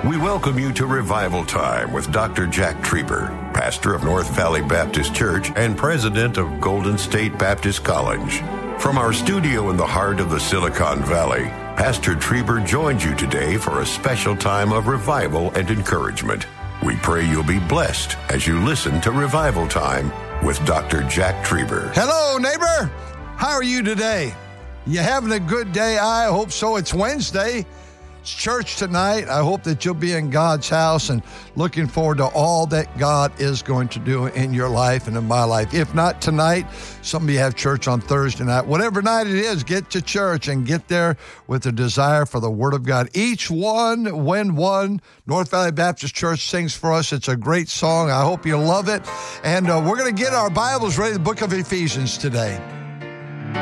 We welcome you to Revival Time with Dr. Jack Trieber, pastor of North Valley Baptist Church and president of Golden State Baptist College. From our studio in the heart of the Silicon Valley, Pastor Trieber joins you today for a special time of revival and encouragement. We pray you'll be blessed as you listen to Revival Time with Dr. Jack Trieber. Hello, neighbor. How are you today? You having a good day? I hope so. It's Wednesday. It's church tonight. I hope that you'll be in God's house and looking forward to all that God is going to do in your life and in my life. If not tonight, some of you have church on Thursday night. Whatever night it is, get to church and get there with a desire for the Word of God. Each one, when one, North Valley Baptist Church sings for us. It's a great song. I hope you love it. And we're going to get our Bibles ready, the book of Ephesians today.